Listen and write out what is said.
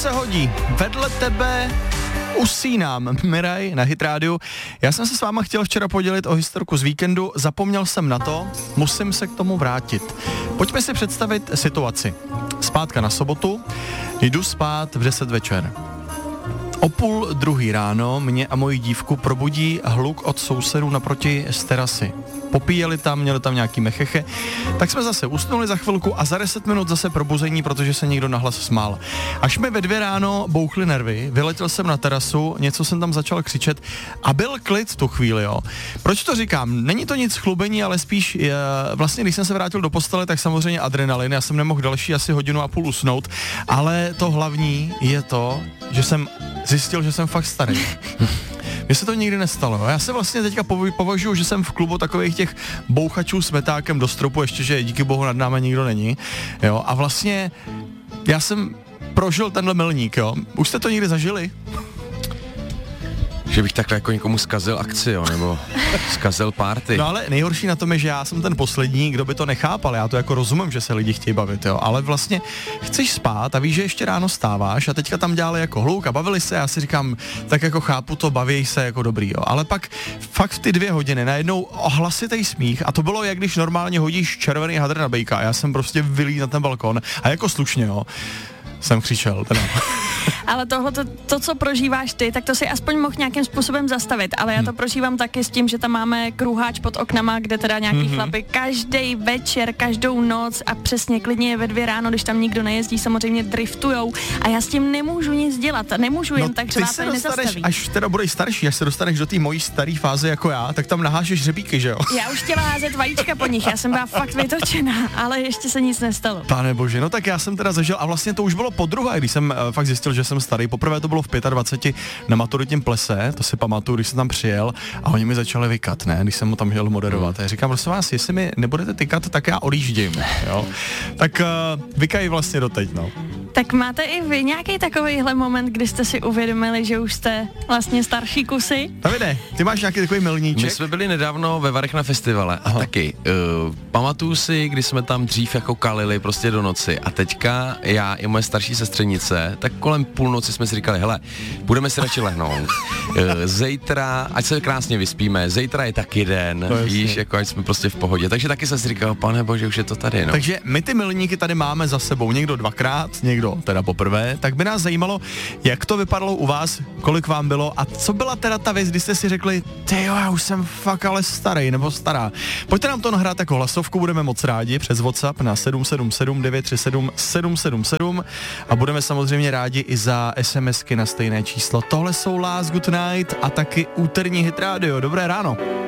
se hodí. Vedle tebe usínám. Miraj na Hit rádiu. Já jsem se s váma chtěl včera podělit o historku z víkendu, zapomněl jsem na to, musím se k tomu vrátit. Pojďme si představit situaci. Zpátka na sobotu, jdu spát v 10 večer. O 1:30 ráno mě a moji dívku probudí hluk od sousedů naproti z terasy. Popíjeli tam, měli tam nějaký mecheche, tak jsme zase usnuli za chvilku a za 10 minut zase probuzení, protože se někdo nahlas smál. Až mi ve 2 ráno bouchly nervy, vyletěl jsem na terasu, něco jsem tam začal křičet a byl klid tu chvíli, jo. Proč to říkám? Není to nic chlubení, ale spíš vlastně, když jsem se vrátil do postele, tak samozřejmě adrenalin, já jsem nemohl další asi 1,5 hodiny usnout, ale to hlavní je to, že jsem zjistil, že jsem fakt starý. Mně se to nikdy nestalo. Já se vlastně teďka považuji, že jsem v klubu takových těch bouchačů s metákem do stropu, ještě, že díky bohu nad námi nikdo není. Jo, a vlastně já jsem prožil tenhle milník, jo. Už jste to někdy zažili? Že bych takhle jako někomu zkazil akci, jo, nebo zkazil party. No ale nejhorší na tom je, že já jsem ten poslední, kdo by to nechápal, já to jako rozumím, že se lidi chtějí bavit, jo, ale vlastně chceš spát a víš, že ještě ráno stáváš a teďka tam dělali jako hluk a bavili se, já si říkám, tak jako chápu to, baví se jako dobrý, jo, ale pak fakt v ty 2 hodiny najednou hlasitej smích a to bylo, jak když normálně hodíš červený hadr na bejka, já jsem prostě vylít na ten balkon a jako slušně, jo, jsem křičel, teda. Ale tohle, to, co prožíváš ty, tak to si aspoň mohl nějakým způsobem zastavit, ale já to prožívám taky s tím, že tam máme kruháč pod oknama, kde teda nějaký chlapy každý večer, každou noc a přesně klidně ve 2 ráno, když tam nikdo nejezdí, samozřejmě driftujou a já s tím nemůžu nic dělat, nemůžu jen tak řvát a nezastaví. Až teda budeš starší, až se dostaneš do té mojí staré fáze jako já, tak tam nahážeš hřebíky, že jo? Já už chtěla házet vajíčka po nich, já jsem byla fakt vytočená, ale ještě se nic nestalo. Pane bože, no tak já jsem teda zažil a vlastně to už bylo podruhé, když jsem fakt zjistil, že jsem starý. Poprvé to bylo v 25 na maturitním plese, to si pamatuju, když jsem tam přijel a oni mi začali vykat, ne, když jsem mu tam jel moderovat. Já říkám, prosím vás, jestli mi nebudete tykat, tak já odjíždím, jo. Tak vykají vlastně doteď, no. Tak máte i vy nějaký takovýhle moment, kdy jste si uvědomili, že už jste vlastně starší kusy? Davide, ty máš nějaký takový milníček? My jsme byli nedávno ve Varech na festivale a taky pamatuju si, když jsme tam dřív jako kalili prostě do noci a teďka já i moje starší sestřenice, tak kolem půlnoci jsme si říkali, hele, budeme si radši lehnout. Zítra, ať se krásně vyspíme, zítra je taky den, víš, jako ať jsme prostě v pohodě. Takže taky jsem si říkal, pane bože, už je to tady, no. Takže my ty milníky tady máme za sebou, někdo 2krát, někdo teda poprvé, tak by nás zajímalo, jak to vypadalo u vás, kolik vám bylo a co byla teda ta věc, kdy jste si řekli, tyjo, já už jsem fakt ale starý nebo stará. Pojďte nám to nahrát jako hlasovku, budeme moc rádi přes WhatsApp na 777 937 777 a budeme samozřejmě rádi i za SMSky na stejné číslo. Tohle jsou Last Good Night a taky úterní Hit rádio. Dobré ráno.